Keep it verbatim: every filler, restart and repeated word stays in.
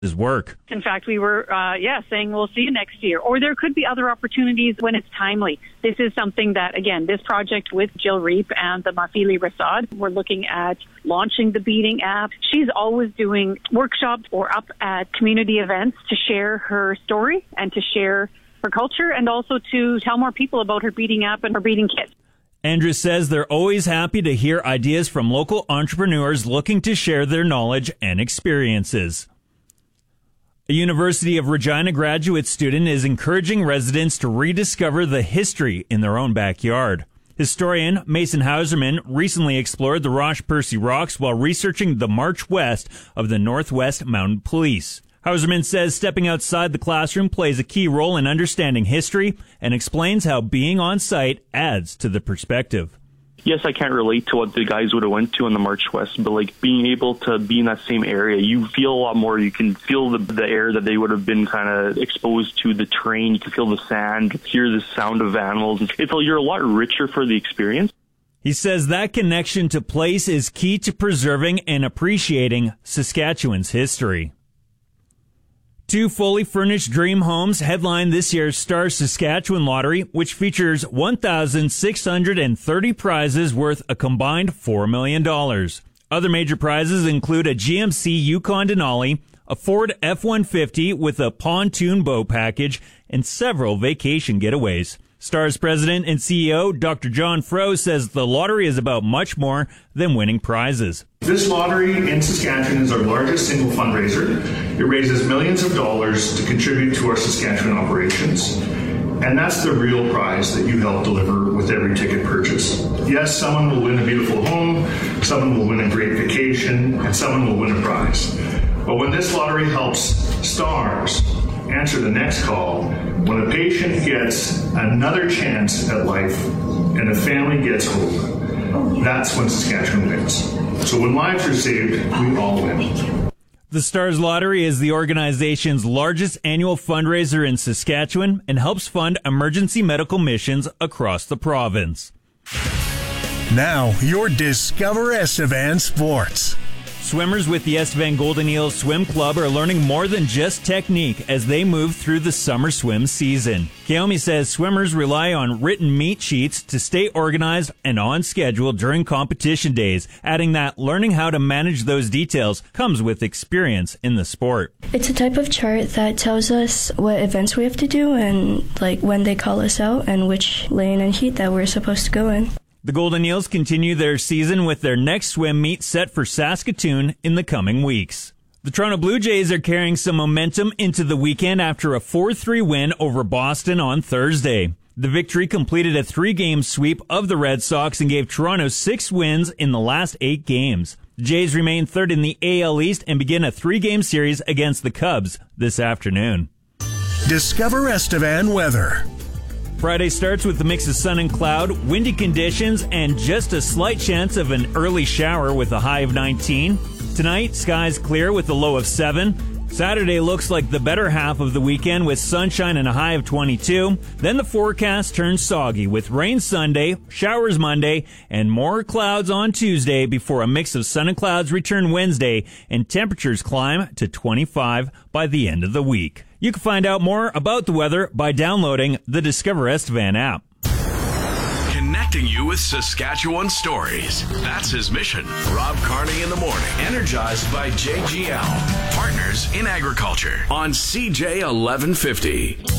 his work. In fact, we were, uh, yeah, saying we'll see you next year. Or there could be other opportunities when it's timely. This is something that, again, this project with Jill Reep and the Mafili Rasad, we're looking at launching the Beating app. She's always doing workshops or up at community events to share her story and to share her culture and also to tell more people about her Beating app and her Beating kit. Andrews says they're always happy to hear ideas from local entrepreneurs looking to share their knowledge and experiences. A University of Regina graduate student is encouraging residents to rediscover the history in their own backyard. Historian Mason Hauserman recently explored the Roche Percy Rocks while researching the March West of the Northwest Mounted Police. Hauserman says stepping outside the classroom plays a key role in understanding history and explains how being on site adds to the perspective. Yes, I can't relate to what the guys would have went to on the March West, but like being able to be in that same area, you feel a lot more. You can feel the, the air that they would have been kind of exposed to, the terrain. You can feel the sand, hear the sound of animals. It's, you're a lot richer for the experience. He says that connection to place is key to preserving and appreciating Saskatchewan's history. Two fully furnished dream homes headline this year's Star Saskatchewan Lottery, which features one thousand six hundred thirty prizes worth a combined four million dollars. Other major prizes include a G M C Yukon Denali, a Ford F one fifty with a pontoon boat package, and several vacation getaways. Star's president and C E O, Doctor John Froh, says the lottery is about much more than winning prizes. This lottery in Saskatchewan is our largest single fundraiser. It raises millions of dollars to contribute to our Saskatchewan operations. And that's the real prize that you help deliver with every ticket purchase. Yes, someone will win a beautiful home, someone will win a great vacation, and someone will win a prize. But when this lottery helps stars answer the next call, when a patient gets another chance at life and a family gets hope, that's when Saskatchewan wins. So when lives are saved, we all win. The Stars Lottery is the organization's largest annual fundraiser in Saskatchewan and helps fund emergency medical missions across the province. Now, your Discover Estevan Sports. Swimmers with the Estevan Golden Eels Swim Club are learning more than just technique as they move through the summer swim season. Kaomi says swimmers rely on written meet sheets to stay organized and on schedule during competition days, adding that learning how to manage those details comes with experience in the sport. It's a type of chart that tells us what events we have to do and like when they call us out and which lane and heat that we're supposed to go in. The Golden Eels continue their season with their next swim meet set for Saskatoon in the coming weeks. The Toronto Blue Jays are carrying some momentum into the weekend after a four three win over Boston on Thursday. The victory completed a three-game sweep of the Red Sox and gave Toronto six wins in the last eight games. The Jays remain third in the A L East and begin a three-game series against the Cubs this afternoon. Discover Estevan weather. Friday starts with a mix of sun and cloud, windy conditions, and just a slight chance of an early shower with a high of nineteen. Tonight, skies clear with a low of seven. Saturday looks like the better half of the weekend with sunshine and a high of twenty-two. Then the forecast turns soggy with rain Sunday, showers Monday, and more clouds on Tuesday before a mix of sun and clouds return Wednesday and temperatures climb to twenty-five by the end of the week. You can find out more about the weather by downloading the Discover Estevan app. Connecting you with Saskatchewan stories. That's his mission. Rob Carney in the morning. Energized by J G L. Partners in Agriculture. On C J eleven fifty.